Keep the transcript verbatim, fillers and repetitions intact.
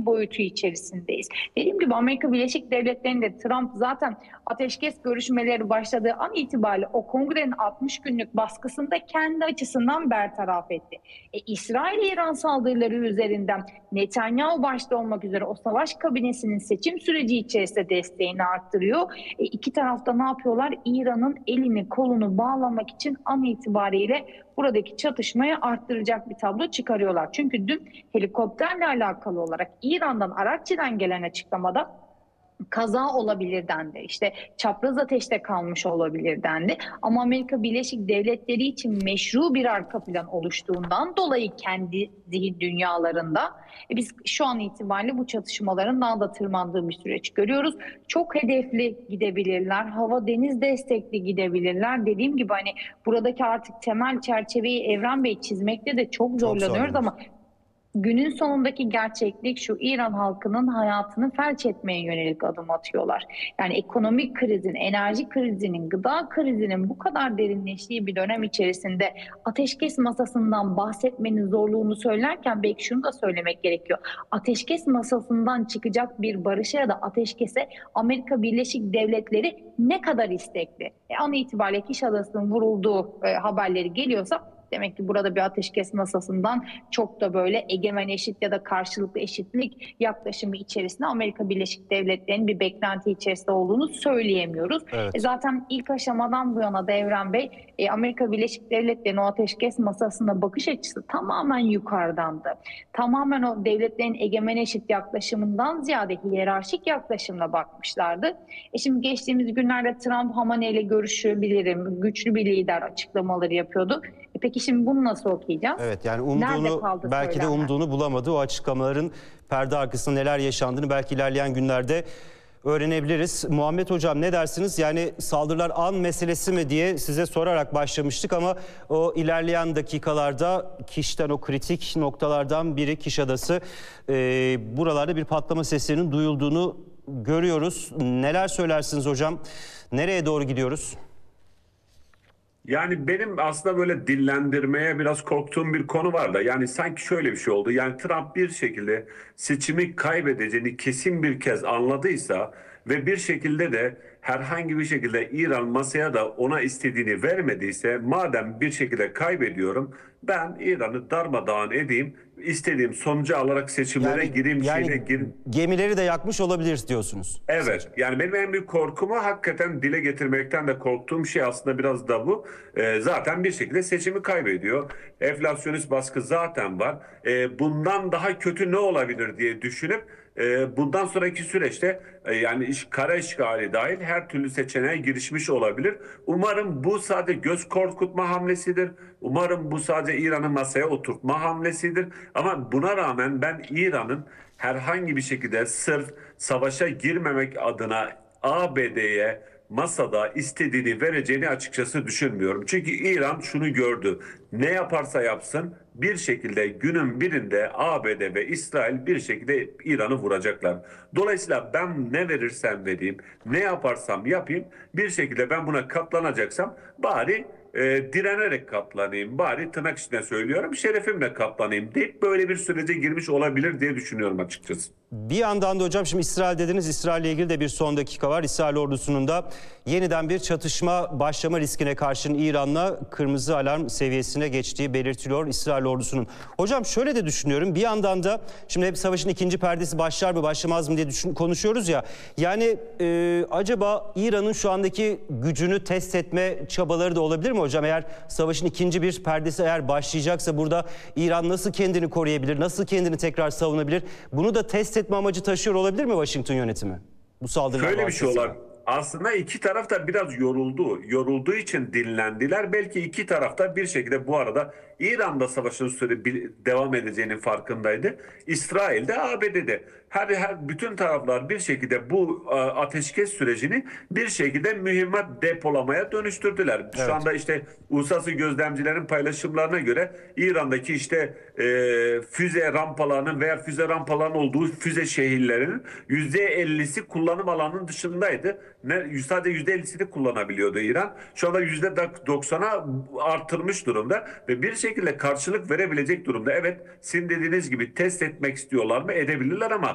boyutu içerisindeyiz. Dediğim gibi Amerika Birleşik Devletleri'nde Trump zaten ateşkes görüşmeleri başladığı an itibariyle o kongrenin altmış günlük baskısını da kendi açısından bertaraf etti. E, İsrail-İran saldırıları üzerinden Netanyahu başta olmak üzere o savaş kabinesinin seçim süreci içerisinde desteğini arttırıyor. E, iki tarafta ne yapıyorlar? İran'ın elini kolunu bağlamak için an itibariyle buradaki çatışmayı arttıracak bir tablo çıkarıyorlar. Çünkü dün helikopterle alakalı olarak İran'dan Arakçi'den gelen açıklamada kaza olabilir dendi. İşte çapraz ateşte kalmış olabilir dendi. Ama Amerika Birleşik Devletleri için meşru bir arka plan oluştuğundan dolayı kendi zihin dünyalarında e biz şu an itibariyle bu çatışmaların daha da tırmandığı bir süreç görüyoruz. Çok hedefli gidebilirler. Hava deniz destekli gidebilirler. Dediğim gibi hani buradaki artık temel çerçeveyi Evren Bey çizmekte de çok zorlanıyoruz çok ama günün sonundaki gerçeklik şu: İran halkının hayatını felç etmeye yönelik adım atıyorlar. Yani ekonomik krizin, enerji krizinin, gıda krizinin bu kadar derinleştiği bir dönem içerisinde ateşkes masasından bahsetmenin zorluğunu söylerken belki şunu da söylemek gerekiyor. Ateşkes masasından çıkacak bir barışa ya da ateşkese Amerika Birleşik Devletleri ne kadar istekli? E, an itibariyle Kiş Adası'nın vurulduğu e, haberleri geliyorsa demek ki burada bir ateşkes masasından çok da böyle egemen eşit ya da karşılıklı eşitlik yaklaşımı içerisinde Amerika Birleşik Devletleri'nin bir beklenti içerisinde olduğunu söyleyemiyoruz. Evet. E zaten ilk aşamadan bu yana da Evren Bey e, Amerika Birleşik Devletleri'nin o ateşkes masasına bakış açısı tamamen yukarıdandı. Tamamen o devletlerin egemen eşit yaklaşımından ziyade hiyerarşik yaklaşımla bakmışlardı. E şimdi geçtiğimiz günlerde Trump Hamane ile görüşebilirim, güçlü bir lider açıklamaları yapıyordu. E peki şimdi bunu nasıl okuyacağız? Evet, yani umduğunu belki söylenler? de umduğunu bulamadı. O açıklamaların perde arkasında neler yaşandığını belki ilerleyen günlerde öğrenebiliriz. Muhammed Hocam, ne dersiniz? Yani saldırılar an meselesi mi diye size sorarak başlamıştık ama o ilerleyen dakikalarda Kiş'ten, o kritik noktalardan biri Kiş Adası, e, buralarda bir patlama seslerinin duyulduğunu görüyoruz. Neler söylersiniz hocam? Nereye doğru gidiyoruz? Yani benim aslında böyle dillendirmeye biraz korktuğum bir konu var da, yani sanki şöyle bir şey oldu. Yani Trump bir şekilde seçimi kaybedeceğini kesin bir kez anladıysa ve bir şekilde de herhangi bir şekilde İran masaya da ona istediğini vermediyse, madem bir şekilde kaybediyorum, ben İran'ı darmadağın edeyim, istediğim sonucu alarak seçimlere Yani, gireyim yani şeyine gireyim. Gemileri de yakmış olabilir diyorsunuz. Evet, yani benim en büyük korkumu hakikaten dile getirmekten de korktuğum şey aslında biraz da bu. Ee, zaten bir şekilde seçimi kaybediyor. Enflasyonist baskı zaten var. Ee, bundan daha kötü ne olabilir diye düşünüp e, bundan sonraki süreçte e, yani iş, kara işgali dahil her türlü seçeneğe girişmiş olabilir. Umarım bu sadece göz korkutma hamlesidir. Umarım bu sadece İran'ı masaya oturtma hamlesidir. Ama buna rağmen ben İran'ın herhangi bir şekilde sırf savaşa girmemek adına A B D'ye masada istediğini vereceğini açıkçası düşünmüyorum. Çünkü İran şunu gördü. Ne yaparsa yapsın bir şekilde günün birinde A B D ve İsrail bir şekilde İran'ı vuracaklar. Dolayısıyla ben ne verirsem vereyim, ne yaparsam yapayım, bir şekilde ben buna katlanacaksam bari e, direnerek katlanayım, bari tırnak içinde söylüyorum şerefimle katlanayım deyip böyle bir sürece girmiş olabilir diye düşünüyorum açıkçası. Bir yandan da hocam, şimdi İsrail dediniz. İsrail ile ilgili de bir son dakika var. İsrail ordusunun da yeniden bir çatışma başlama riskine karşın İran'la kırmızı alarm seviyesine geçtiği belirtiliyor İsrail ordusunun. Hocam şöyle de düşünüyorum. Bir yandan da şimdi hep savaşın ikinci perdesi başlar mı başlamaz mı diye düşün, konuşuyoruz ya. Yani e, acaba İran'ın şu andaki gücünü test etme çabaları da olabilir mi hocam? Eğer savaşın ikinci bir perdesi eğer başlayacaksa burada İran nasıl kendini koruyabilir? Nasıl kendini tekrar savunabilir? Bunu da test etme amacı taşıyor olabilir mi Washington yönetimi? Bu saldırılar Şöyle bir şey vasıtasıyla. olar. Aslında iki taraf da biraz yoruldu. Yorulduğu için dinlendiler. Belki iki taraf da bir şekilde bu arada İran'da savaşın süre devam edeceğinin farkındaydı. İsrail'de, A B D'de. Her, her bütün taraflar bir şekilde bu ateşkes sürecini bir şekilde mühimmat depolamaya dönüştürdüler. Evet. Şu anda işte uluslararası gözlemcilerin paylaşımlarına göre İran'daki işte e, füze rampalarının veya füze rampalarının olduğu füze şehirlerinin yüzde ellisi kullanım alanının dışındaydı. Ne, sadece yüzde ellisini kullanabiliyordu İran. Şu anda yüzde doksana artırmış durumda ve bir şekilde karşılık verebilecek durumda. Evet, sizin dediğiniz gibi test etmek istiyorlar mı? Edebilirler ama